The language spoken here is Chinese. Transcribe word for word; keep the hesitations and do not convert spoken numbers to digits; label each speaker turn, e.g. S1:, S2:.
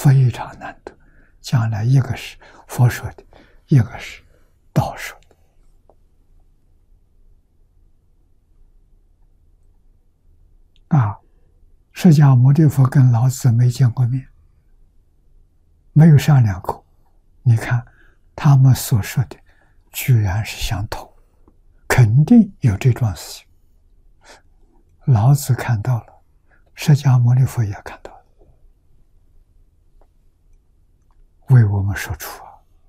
S1: 非常难得。将来一个是佛说的，一个是道说的。啊，释迦牟尼佛跟老子没见过面，没有商量过。你看他们所说的，居然是相同，肯定有这桩事情。老子看到了，释迦牟尼佛也看到了，为我们说出